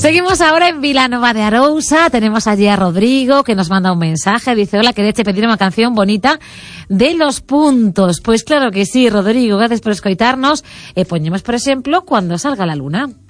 Seguimos ahora en Vilanova de Arousa. Tenemos allí a Rodrigo, que nos manda un mensaje. Dice, hola, queréis pedir una canción bonita de Los Puntos. Pues claro que sí, Rodrigo, gracias por escoitarnos. Poñemos, por exemplo, Cuando salga la luna.